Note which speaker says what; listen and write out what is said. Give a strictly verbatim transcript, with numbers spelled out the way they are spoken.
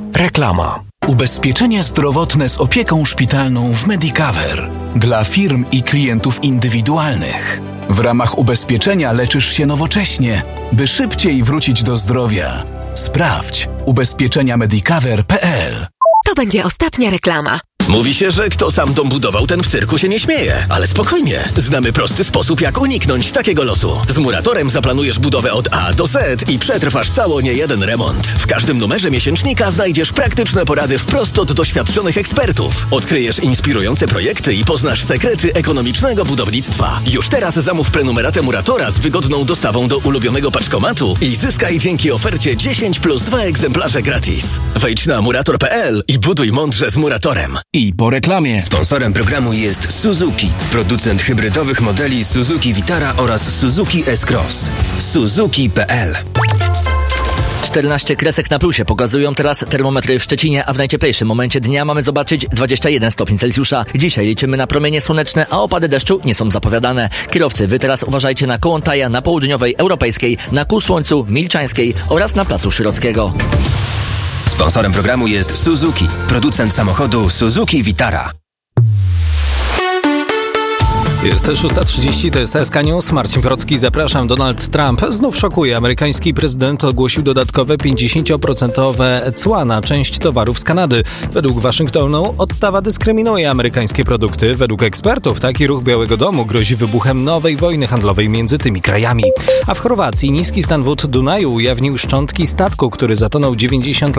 Speaker 1: Reklama. Ubezpieczenie zdrowotne z opieką szpitalną w Medicover dla firm i klientów indywidualnych. W ramach ubezpieczenia leczysz się nowocześnie, by szybciej wrócić do zdrowia. Sprawdź ubezpieczenia medicover kropka p l.
Speaker 2: To będzie ostatnia reklama.
Speaker 3: Mówi się, że kto sam dom budował, ten w cyrku się nie śmieje. Ale spokojnie, znamy prosty sposób, jak uniknąć takiego losu. Z Muratorem zaplanujesz budowę od A do Z i przetrwasz cało niejeden remont. W każdym numerze miesięcznika znajdziesz praktyczne porady wprost od doświadczonych ekspertów. Odkryjesz inspirujące projekty i poznasz sekrety ekonomicznego budownictwa. Już teraz zamów prenumeratę Muratora z wygodną dostawą do ulubionego paczkomatu i zyskaj dzięki ofercie dziesięć plus dwa egzemplarze gratis. Wejdź na murator kropka p l i buduj mądrze z Muratorem.
Speaker 1: I po reklamie.
Speaker 4: Sponsorem programu jest Suzuki, producent hybrydowych modeli Suzuki Vitara oraz Suzuki S-Cross. Suzuki kropka p l.
Speaker 5: czternaście kresek na plusie pokazują teraz termometry w Szczecinie, a w najcieplejszym momencie dnia mamy zobaczyć dwadzieścia jeden stopni Celsjusza. Dzisiaj liczymy na promienie słoneczne, a opady deszczu nie są zapowiadane. Kierowcy, wy teraz uważajcie na Kołątaja, na południowej, europejskiej, na Kółsłońcu, Milczańskiej oraz na placu Szyrockiego.
Speaker 4: Sponsorem programu jest Suzuki, producent samochodu Suzuki Vitara.
Speaker 6: Jest szósta trzydzieści, to jest S K News. Marcin Porocki, zapraszam. Donald Trump znów szokuje. Amerykański prezydent ogłosił dodatkowe pięćdziesięcioprocentowe cła na część towarów z Kanady. Według Waszyngtonu Ottawa dyskryminuje amerykańskie produkty. Według ekspertów taki ruch Białego Domu grozi wybuchem nowej wojny handlowej między tymi krajami. A w Chorwacji niski stan wód Dunaju ujawnił szczątki statku, który zatonął dziewięćdziesiąt